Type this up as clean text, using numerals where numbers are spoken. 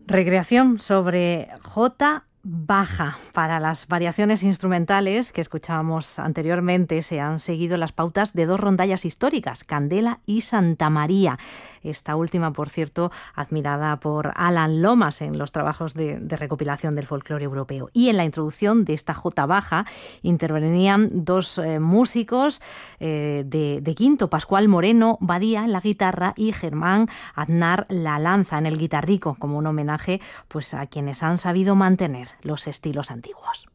Recreación sobre J baja. Para las variaciones instrumentales que escuchábamos anteriormente se han seguido las pautas de dos rondallas históricas, Candela y Santa María. Esta última, por cierto, admirada por Alan Lomas en los trabajos de recopilación del folclore europeo. Y en la introducción de esta J baja intervenían dos músicos de quinto, Pascual Moreno Badía en la guitarra y Germán Aznar La Lanza en el guitarrico, como un homenaje pues a quienes han sabido mantener los estilos antiguos.